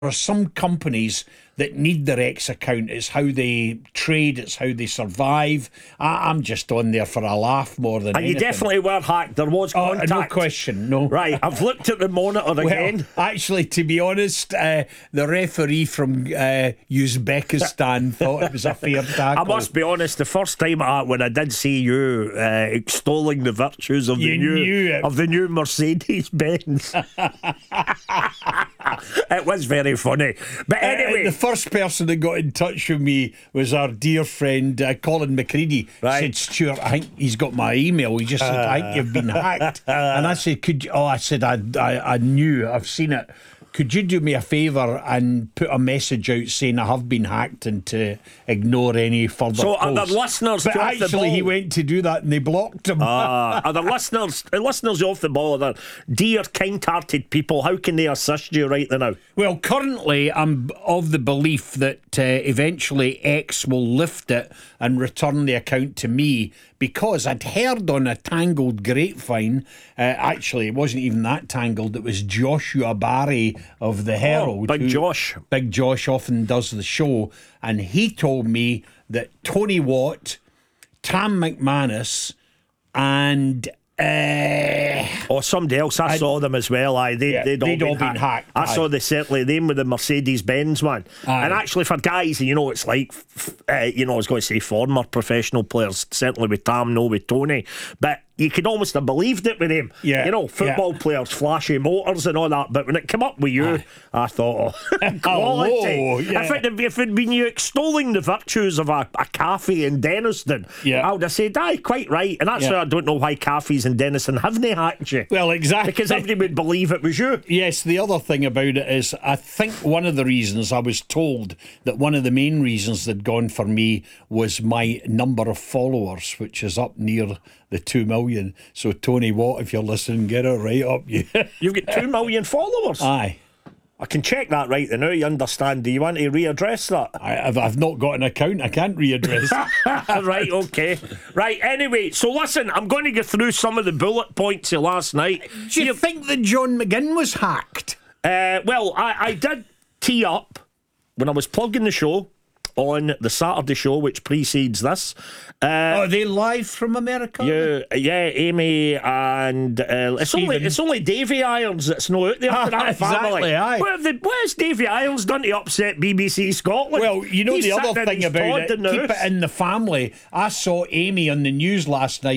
are some companies that need their X account. It's how they trade, it's how they survive. I'm just on there for a laugh more than anything. You definitely were hacked. There was contact. No question, no. Right, I've looked at the monitor again. Actually, to be honest, the referee from Uzbekistan thought it was a fair tackle. I must be honest, the first time when I did see you extolling the virtues of the new Mercedes-Benz, it was very funny. But anyway, the first person that got in touch with me was our dear friend Colin McCready. Right. Said, Stuart, I think he's got my email. He just said, I think you've been hacked. And I said, I knew, I've seen it. Could you do me a favour and put a message out saying I have been hacked and to ignore any further so posts? are the listeners but off the ball? Actually, he went to do that and they blocked him. Are the listeners off the ball? They're dear, kind-hearted people. How can they assist you right now? Well, currently, I'm of the belief that eventually X will lift it and return the account to me, because I'd heard on a tangled grapevine, actually it wasn't even that tangled, it was Joshua Barry of the Herald. Big Josh. Big Josh often does the show, and he told me that Tony Watt, Tam McManus and somebody else. I saw them as well. They'd all been hacked. I saw certainly them with the Mercedes-Benz one. And actually, for guys, it's like, I was going to say former professional players, certainly with Tam, no with Tony, but you could almost have believed it with him. Football players, flashy motors and all that. But when it came up with you, I thought, quality. If it'd been you extolling the virtues of a cafe in Denniston, I would have said, quite right. And that's why I don't know why cafes in Denniston haven't hacked you. Well, exactly. Because everybody would believe it was you. Yes, the other thing about it is, I think one of the reasons, I was told that one of the main reasons they'd gone for me was my number of followers, which is up near the 2 million. So Tony Watt, if you're listening, get it right up you. You've got 2 million followers. Aye. I can check that right now. You understand? Do you want to readdress that? I've not got an account. I can't readdress. Right, okay. Right, anyway, so listen, I'm going to go through some of the bullet points of last night. Do you think that John McGinn was hacked? Well, I did tee up when I was plugging the show on the Saturday show, which precedes this. Are they live from America? Yeah, Amy and it's only Davy Irons that's not out there for that family. Aye. What has Davy Irons done to upset BBC Scotland? Well, the other thing about it, keep it in the family. I saw Amy on the news last night